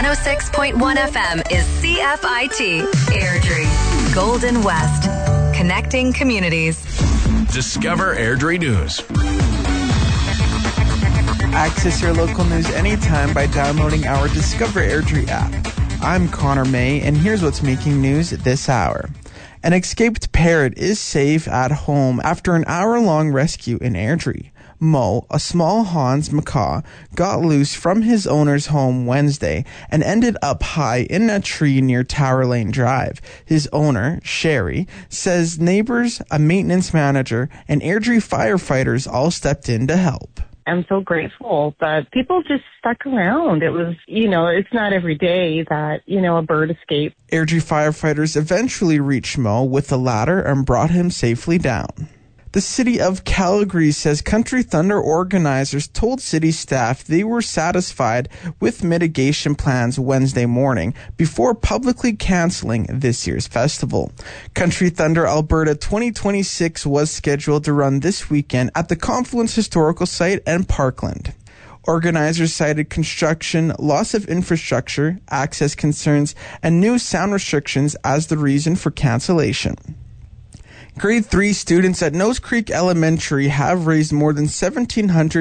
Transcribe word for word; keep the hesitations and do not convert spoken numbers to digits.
one oh six point one F M is C F I T, Airdrie, Golden West, connecting communities. Discover Airdrie News. Access your local news anytime by downloading our Discover Airdrie app. I'm Connor May, and here's what's making news this hour. An escaped parrot is safe at home after an hour-long rescue in Airdrie. Mo, a small Hans macaw, got loose from his owner's home Wednesday and ended up high in a tree near Tower Lane Drive. His owner, Sherry, says neighbors, a maintenance manager, and Airdrie firefighters all stepped in to help. I'm so grateful that people just stuck around. It was, you know, it's not every day that, you know, a bird escaped. Airdrie firefighters eventually reached Mo with a ladder and brought him safely down. The city of Calgary says Country Thunder organizers told city staff they were satisfied with mitigation plans Wednesday morning before publicly canceling this year's festival. Country Thunder Alberta twenty twenty-six was scheduled to run this weekend at the Confluence Historical Site and Parkland. Organizers cited construction, loss of infrastructure, access concerns, and new sound restrictions as the reason for cancellation. Grade three students at Nose Creek Elementary have raised more than seventeen hundred